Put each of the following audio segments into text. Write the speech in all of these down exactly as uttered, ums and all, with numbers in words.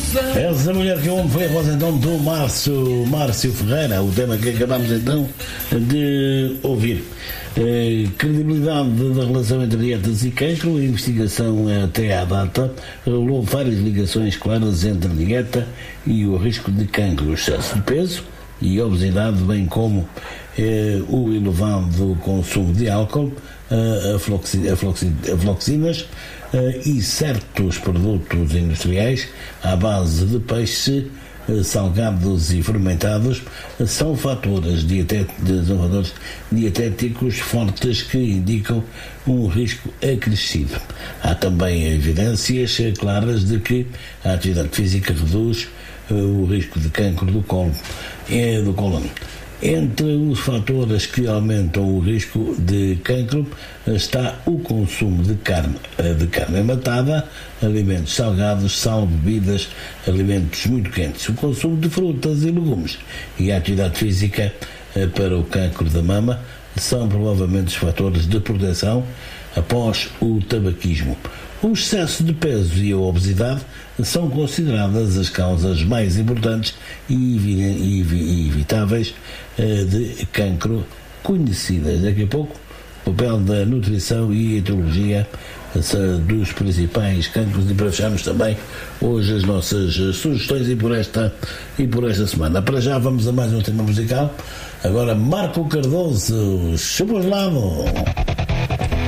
Essa mulher que o homem foi a voz então do Márcio, Márcio Ferreira, o tema que acabamos então de ouvir. Eh, credibilidade da relação entre dietas e cancro. A investigação até à data revelou várias ligações claras entre a dieta e o risco de cancro, excesso de peso e obesidade, bem como eh, o elevado consumo de álcool, eh, afloxi, afloxi, afloxinas eh, e certos produtos industriais à base de peixe, eh, salgados e fermentados, eh, são fatores, dietet, são fatores dietéticos fortes que indicam um risco acrescido. Há também evidências eh, claras de que a atividade física reduz eh, o risco de cancro do colo e do cólon. Entre os fatores que aumentam o risco de cancro está o consumo de carne, de carne matada, alimentos salgados, sal, bebidas, alimentos muito quentes, o consumo de frutas e legumes e a atividade física para o cancro da mama são provavelmente os fatores de proteção após o tabaquismo. O excesso de peso e a obesidade são consideradas as causas mais importantes e evitáveis de cancro conhecidas. Daqui a pouco, o papel da nutrição e etiologia dos principais cancros, e para fecharmos também hoje as nossas sugestões e por esta, e por esta semana. Para já vamos a mais um tema musical. Agora Marco Cardoso, chupa gelado.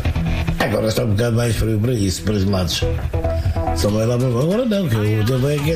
Agora está um bocado mais frio para isso, para os lados. Só vai lá para agora não, que o tempo é que